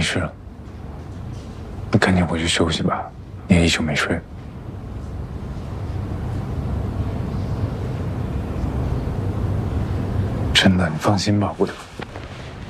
事了，你赶紧回去休息吧，你也一宿没睡。真的，你放心吧，我。